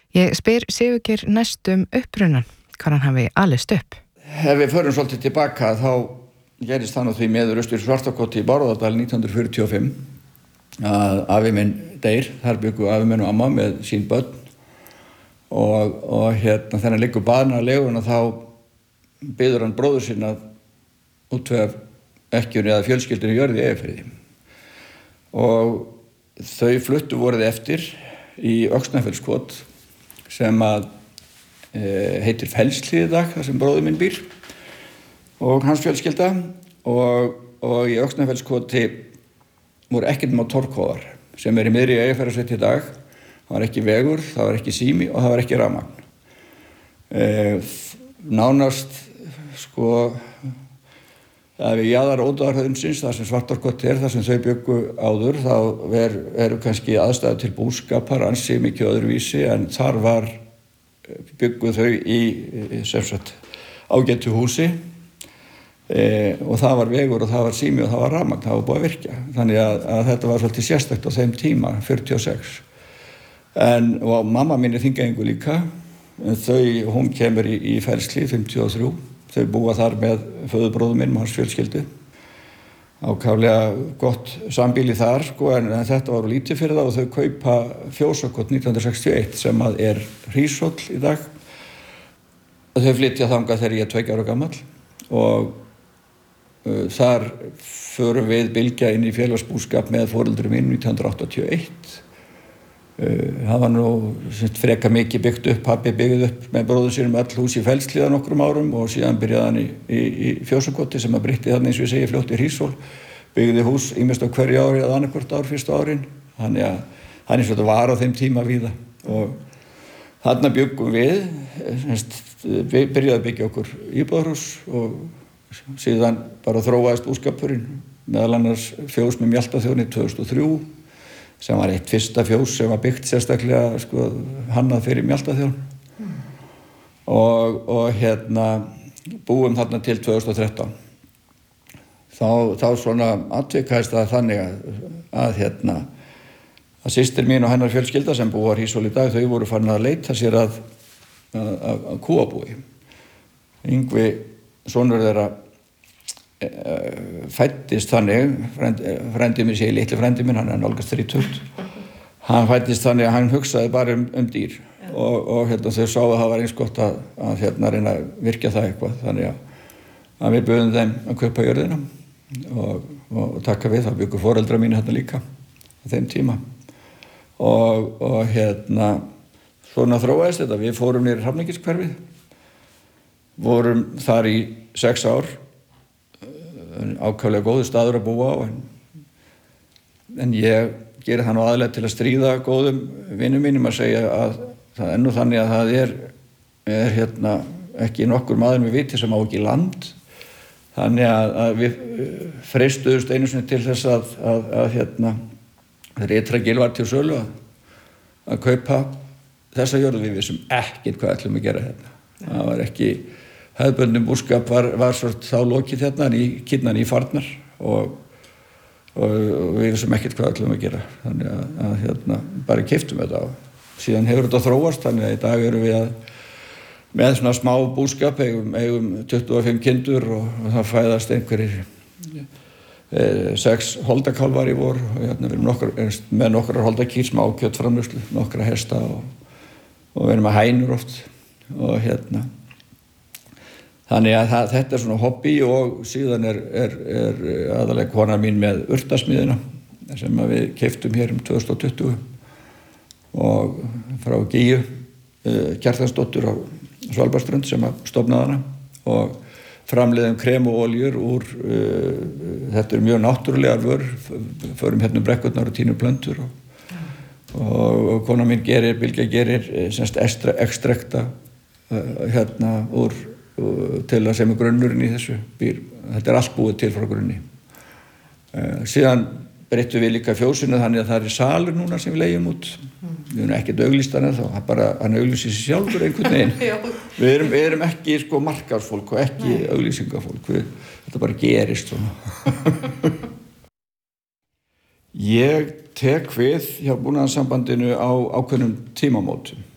Ég spyr Sigurgeir næst upprunann, hvar hann hafi alist upp. Ef við förum svolítið tilbaka þá gerist það því miður austur í Svartakoti í Bárðardal 1945 að afi minn deyr. Þar bjuggu afi minn og amma með sín börn og þegar hann liggur baðnarleguna þá biður hann bróður sinn að útvega ekkjunni eða fjölskyldunni jörð í Eyjafirði. Og þau fluttu vorið eftir í Öxnafellskot sem að heitir Fellshlíð í dag, þar sem bróðir minn býr og hans fjölskylda og í Öxnafellskoti voru ekkert nema torfkofar sem í miðri Eyjafjarðarsveit í dag. Það var ekki vegur, það var ekki sími og það var ekki rafmagn. Nánast við jaðar Ódáðahraunsins, þar sem Svartárkoti þar sem þau bjuggu áður, þá eru kannski aðstæður til búskapar ansi mikið öðruvísi, en þar bjuggu þau í ágætu húsi og það var vegur og það var sími og það var rafmagn, það var búið að virka. Þannig að þetta var svolítið sérstakt á þeim tíma, 46. Og mamma mín Þingeyingur líka, hún kemur í Fellshlíð 53. Þau búa þar með föðurbróður minn og hans fjölskyldu. Ákaflega gott sambýli þar, en þetta var lítið fyrir það og þau kaupa Fjósakot 1961 sem hríshóll í dag. Þau flytja þangað þegar ég er 2 ára gamall og þar förum við Bylgja inn í félagsbúskap með foreldrum minn 1981. Það var frekar mikið byggt upp, pabbi byggði upp með bróður sínum öll hús í Fellshlíð nokkrum árum og síðan byrjaði hann í Fjósakoti sem breytti þarna eins og ég segi fljótt í hríshól, byggði hús ýmist á hverju ári eða annað ár fyrstu árin. Þannig að þetta var á þeim tíma víða og þarna bjuggum við, byrjaði að byggja okkur íbúðarhús og síðan bara þróaðist búskapurinn, meðal annars fjós með Mjaltaþjóni 2003 sem var eitt fyrsta fjós sem var byggt sérstaklega hannað fyrir Mjaltaþjón og búum þarna til 2013. Þá svona atvikaðist það þannig að systir mín og hennar fjölskylda sem búa á Hríshóli í dag, þau voru farin að leita sér að kúabúi. Yngvi, sonur þeirra, fæddist þannig, frændi minn sé litli frændi minn, hann nálgast 30. Hann fæddist þannig að hann hugsaði bara dýr og þau sáu að það var eins gott að reyna að virkja það eitthvað, þannig að við buðum þeim að kaupa jörðina og taka við. Það bjuggu foreldrar mínu líka á þeim tíma og svona þróaðist þetta. Við fórum niður í Hrafnikelshverfið, vorum þar í 6 ár, ákaflega góður staður að búa á, en ég geri það aðallega til að stríða góðum vinum mínum að segja að það nú þannig að það er ekki nokkur maður með viti sem á ekki land. Þannig að við freistuðust einu sinni til þess að þegar Ytra-Gil var til sölu að kaupa þessa jörð. Við vissum ekkert hvað ætlum að gera hérna. Það var ekki hefðbundnum búskap var þá lokið kynnan í farnar og við vissum ekkert hvað ætlum að gera. Þannig að bara keyptum þetta á. Síðan hefur þetta þróast, þannig að í dag erum við með svona smá búskap, eigum 25 kindur og það fæðast einhverjir 6 holdakálfar í vor og við erum með nokkrar holdakýr, smá kjötframleiðslu, nokkra hesta og við erum með hænur oft og Þannig að þetta er svona hobby og síðan er aðalega kona mín með urtasmiðina sem við keyptum hér 2020 og frá Gíu Kjartansdóttur á Svalbarðsströnd sem stofnaði hana og framleiðum krem og oljur úr, þetta mjög náttúrulegar vörur, förum brekkurnar og tínum plöntur og kona mín Bylgja gerir ekstrekta úr til að sem grunnurinn í þessu býr. Þetta allt búið til frá grunni. Síðan breyttum við líka fjósinu þannig að það salur núna sem við leigjum út. Við erum ekkert auglýst hann ennþá, hann auglýsir sig sjálfur einhvern veginn. Við erum ekki markaðsfólk og ekki auglýsingafólk. Þetta bara gerist svona. Ég tek við hjá Búnaðarsambandinu á ákveðnum tímamótum.